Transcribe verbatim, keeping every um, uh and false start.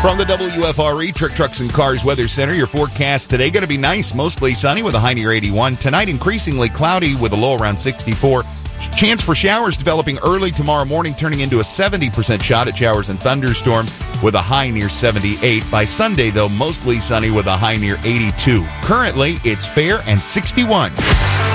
From the W F R E Truck Trucks and Cars Weather Center, your forecast today going to be nice, mostly sunny with a high near eighty-one. Tonight, increasingly cloudy with a low around sixty-four. Chance for showers developing early tomorrow morning, turning into a seventy percent shot at showers and thunderstorms with a high near seventy-eight. By Sunday, though, mostly sunny with a high near eighty-two. Currently, it's fair and sixty-one.